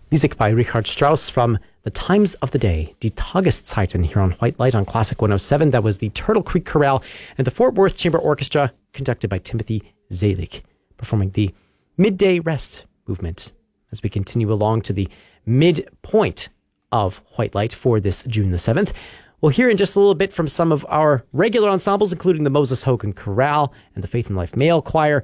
Music by Richard Strauss from The Times of the Day, Die Tageszeiten, here on White Light on Classic 107. That was the Turtle Creek Chorale and the Fort Worth Chamber Orchestra, conducted by Timothy Zalik, performing the Midday Rest movement as we continue along to the midpoint of White Light for this June the 7th. We'll hear in just a little bit from some of our regular ensembles, including the Moses Hogan Chorale and the Faith and Life Male Choir.